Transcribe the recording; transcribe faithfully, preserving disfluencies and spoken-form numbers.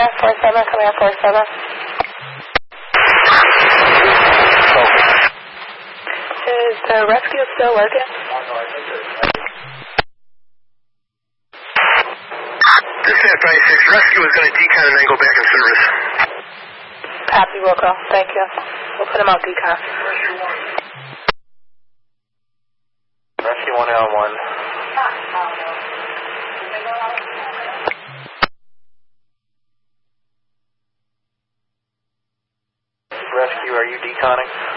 Command four seven, Command four seven. Is the rescue still working? This is F six. Rescue is going to decon and then go back in service. Copy, Wilco. Thank you. We'll put him on decon. Rescue one L one. Rescue, are you deconning?